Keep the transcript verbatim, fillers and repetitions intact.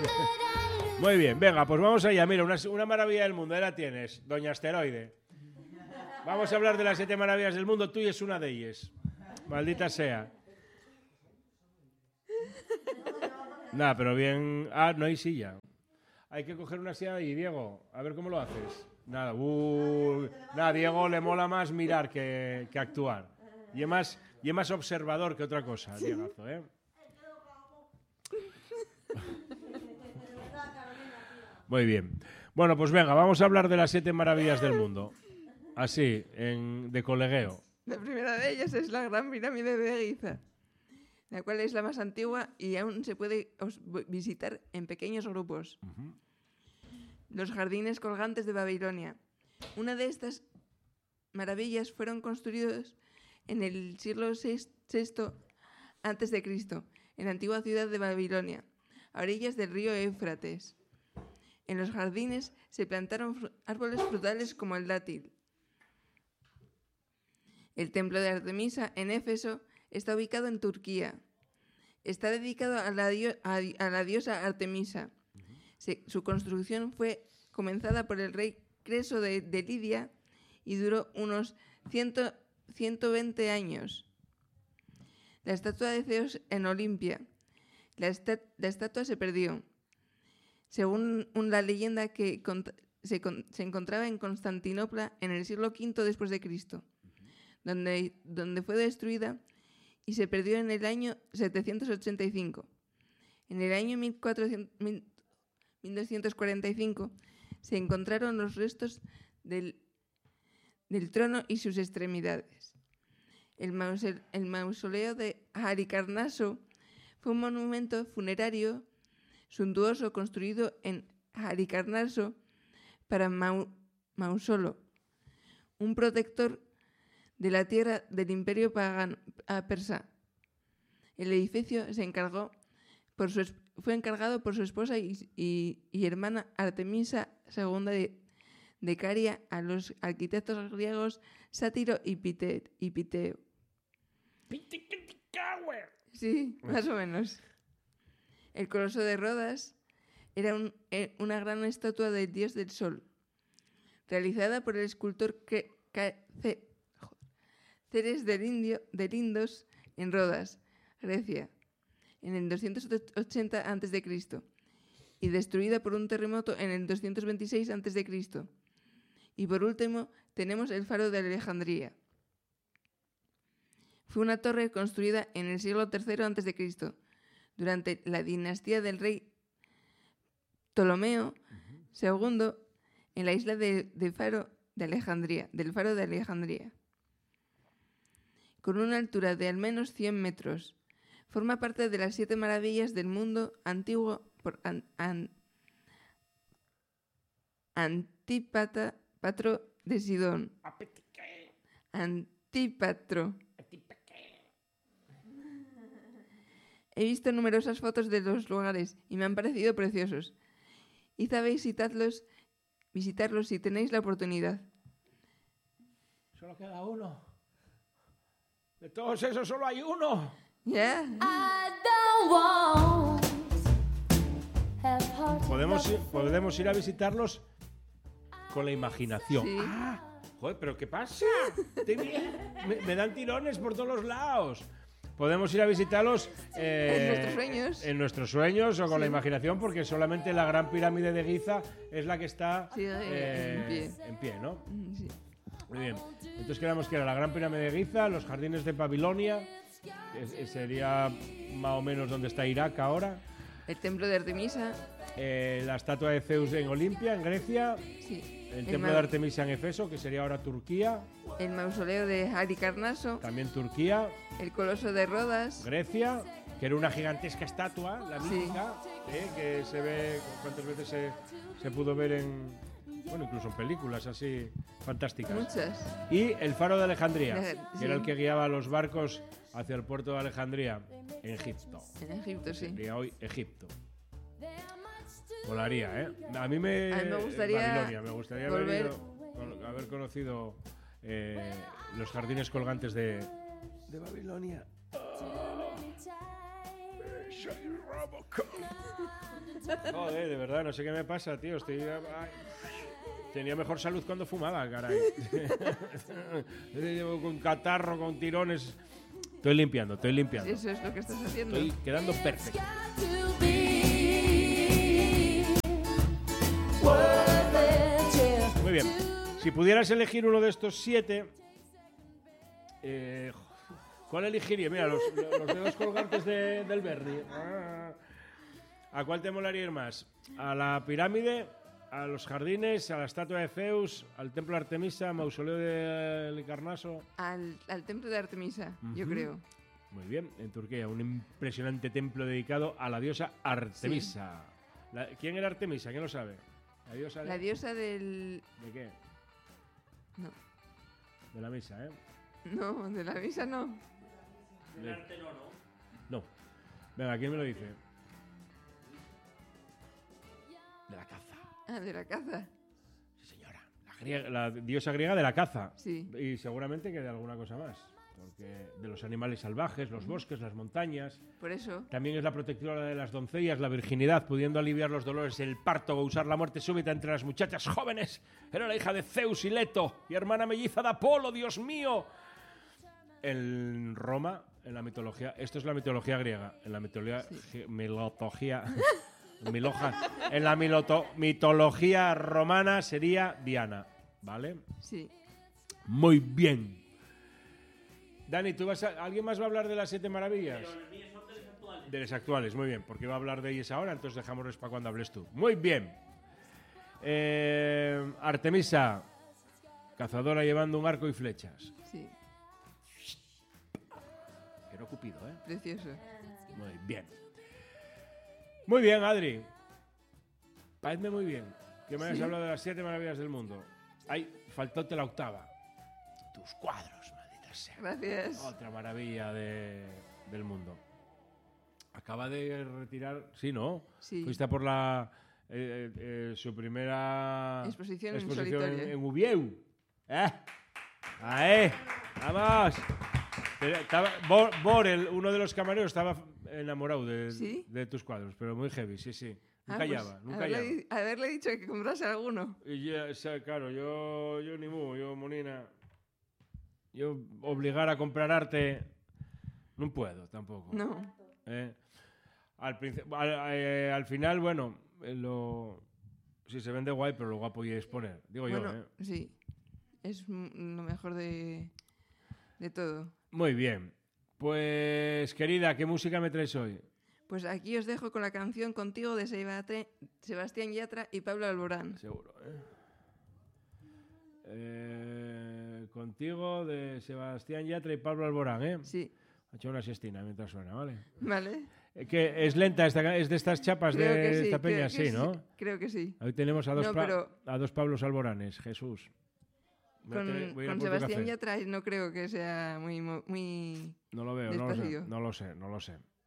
Muy bien, venga, pues vamos allá. Mira, una, una maravilla del mundo, ahí la tienes, doña Asteroide. Vamos a hablar de las siete maravillas del mundo, tú y es una de ellas. Maldita sea. Nada, pero bien... Ah, no hay silla. Hay que coger una silla ahí, Diego. A ver cómo lo haces. Nada, uh, nada, Diego le mola más mirar que, que actuar. Y es más, y es más observador que otra cosa, Diegazo, ¿eh? Muy bien. Bueno, pues venga, vamos a hablar de las siete maravillas del mundo. Así, en, de colegueo. La primera de ellas es la Gran Pirámide de Giza, la cual es la más antigua y aún se puede visitar en pequeños grupos. Uh-huh. Los jardines colgantes de Babilonia. Una de estas maravillas fueron construidos en el siglo sexto antes de Cristo, en la antigua ciudad de Babilonia, a orillas del río Éufrates. En los jardines se plantaron fr- árboles frutales como el dátil. El templo de Artemisa en Éfeso está ubicado en Turquía. Está dedicado a la, dio- a, a la diosa Artemisa. Se, su construcción fue comenzada por el rey Creso de, de Lidia y duró unos ciento veinte años. La estatua de Zeus en Olimpia. La, esta, la estatua se perdió. Según la leyenda que se, se encontraba en Constantinopla en el siglo quinto después de Cristo, donde, donde fue destruida y se perdió en el año setecientos ochenta y cinco. En el año mil doscientos cuarenta y cinco se encontraron los restos del, del trono y sus extremidades. El, mause, el mausoleo de Halicarnaso fue un monumento funerario suntuoso construido en Halicarnaso para Mau, Mausolo, un protector de la tierra del imperio pagano, persa. El edificio se encargó por su, fue encargado por su esposa y, y, y hermana Artemisa segunda de, de Caria a los arquitectos griegos Sátiro y, Pite, y Piteo. Sí, más o menos. El Coloso de Rodas era un, eh, una gran estatua del dios del sol, realizada por el escultor que, que, C, Ceres de, Indio, de Lindos en Rodas, Grecia, en el doscientos ochenta antes de Cristo y destruida por un terremoto en el doscientos veintiséis antes de Cristo. Y por último tenemos el faro de Alejandría. Fue una torre construida en el siglo tercero antes de Cristo, durante la dinastía del rey Ptolomeo segundo en la isla de, de Faro de Alejandría, del Faro de Alejandría. Con una altura de al menos cien metros. Forma parte de las siete maravillas del mundo antiguo por an, an, Antípatro de Sidón. Antípatro. He visto numerosas fotos de los lugares y me han parecido preciosos. Id a visitarlos, visitarlos si tenéis la oportunidad. Solo queda uno. De todos esos solo hay uno. ¿Ya? Podemos ir, podemos ir a visitarlos con la imaginación. Sí. Ah, joder, ¿pero qué pasa? me, me dan tirones por todos los lados. Podemos ir a visitarlos eh, en nuestros sueños. En nuestros sueños o con sí. la imaginación, porque solamente la Gran Pirámide de Giza es la que está sí, eh, en, pie. en pie, ¿no? Sí. Muy bien. Entonces quedamos que era la Gran Pirámide de Giza, los jardines de Babilonia, que sería más o menos donde está Irak ahora. El templo de Artemisa. Eh, la estatua de Zeus en Olimpia, en Grecia. Sí. El, el ma- templo de Artemisa en Efeso, que sería ahora Turquía. El mausoleo de Halicarnaso. También Turquía. El Coloso de Rodas. Grecia, que era una gigantesca estatua, la mítica, sí. eh, que se ve, ¿cuántas veces se, se pudo ver en, bueno, incluso en películas así fantásticas? Muchas. Y el faro de Alejandría, La, que sí. era el que guiaba los barcos hacia el puerto de Alejandría, en Egipto. En Egipto, sí. Sería hoy Egipto. Molaría, ¿eh? A mí me, a mí me gustaría, Babilonia, me gustaría volver... haber, ido, haber conocido eh, los jardines colgantes de, de Babilonia. Oh, soy Robocop. Joder, de verdad, no sé qué me pasa, tío. Estoy... Ay. Tenía mejor salud cuando fumaba, caray. Con catarro, con tirones. Estoy limpiando, estoy limpiando. Eso es lo que estás haciendo. Estoy quedando perfecto. Muy bien. Si pudieras elegir uno de estos siete, eh, ¿cuál elegiría? Mira, los, los dedos colgantes de, del Bernie. Ah. ¿A cuál te molaría ir más? ¿A la pirámide? ¿A los jardines? ¿A la estatua de Zeus? ¿Al templo de Artemisa? ¿Mausoleo de Halicarnaso? Al, al templo de Artemisa, uh-huh. yo creo. Muy bien, en Turquía, un impresionante templo dedicado a la diosa Artemisa. Sí. La, ¿Quién era Artemisa? ¿Quién lo sabe? La diosa, de... la diosa del... ¿De qué? No. De la misa, ¿eh? No, de la misa no. Del arte no, ¿no? No. Venga, ¿quién me lo dice? De la caza. Ah, de la caza. Sí, señora. La, griega, la diosa griega de la caza. Sí. Y seguramente que de alguna cosa más. Porque de los animales salvajes, los bosques, las montañas. Por eso. También es la protectora de las doncellas, la virginidad, pudiendo aliviar los dolores, el parto o usar la muerte súbita entre las muchachas jóvenes. Era la hija de Zeus y Leto y hermana melliza de Apolo, Dios mío. En Roma, en la mitología, esto es la mitología griega, en la mitología, sí. milotología, miloja, en la miloto, mitología romana sería Diana, ¿vale? Sí. Muy bien. Dani, ¿tú vas a, ¿alguien más va a hablar de las siete maravillas? Pero los míos son de los actuales. De las actuales, muy bien, porque va a hablar de ellas ahora, entonces dejámoslos para cuando hables tú. Muy bien. Eh, Artemisa, cazadora llevando un arco y flechas. Sí. Pero Cupido, ¿eh? Precioso. Muy bien. Muy bien, Adri. Paradme muy bien que me hayas ¿Sí? hablado de las siete maravillas del mundo. Ay, faltóte la octava. Tus cuadros, maldita sea. Gracias. Otra maravilla de, del mundo. Acaba de retirar... Sí, ¿no? Sí. Fuiste a por la... Eh, eh, su primera... Exposición, exposición en en, solitario. en Ubieu. ¿Eh? ¡Ahí! ¡Vamos! Estaba, Bor, Borel, uno de los camareros, estaba enamorado de, ¿Sí? de tus cuadros, pero muy heavy, sí, sí. Nunca Ah, pues, hallaba, nunca haberle, hallaba. di- haberle dicho que comprase alguno. Y ya, o sea, claro, yo, yo ni mu, yo, Monina, yo obligar a comprar arte, no puedo tampoco. No. ¿Eh? Al, princi- al, eh, al final, bueno, eh, lo, si se vende guay, pero lo guapo y es poner, digo Bueno, yo, ¿eh? sí. Es m- lo mejor de, de todo. Muy bien. Pues, querida, ¿qué música me traes hoy? Pues aquí os dejo con la canción Contigo de Sebate- Sebastián Yatra y Pablo Alborán. Seguro, ¿eh? Eh, Contigo, de Sebastián Yatra y Pablo Alborán, ¿eh? Sí. Ha hecho una siestina mientras suena, ¿vale? ¿Vale? Eh, que ¿Es lenta esta, ca- es de estas chapas Creo de que sí. esta peña? creo que Sí, ¿no? Creo que sí. Hoy tenemos a dos, No, pa- pero- a dos Pablos Alboranes, Jesús. Voy a Con, tener- voy a ir a con por tu Sebastián café. Yatra no creo que sea muy... mo- muy... No lo veo, no lo sé, Despacillo. no lo sé, no lo sé.